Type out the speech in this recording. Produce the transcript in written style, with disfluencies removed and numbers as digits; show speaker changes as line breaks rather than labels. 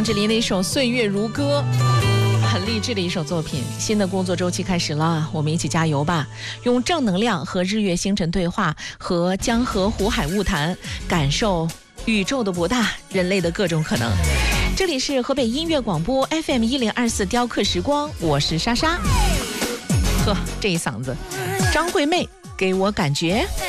志林的一首《岁月如歌》，很励志的一首作品。新的工作周期开始了，我们一起加油吧！用正能量和日月星辰对话，和江河湖海物谈，感受宇宙的博大，人类的各种可能。这里是河北音乐广播 FM1024雕刻时光，我是莎莎。呵，这一嗓子，张惠妹给我感觉。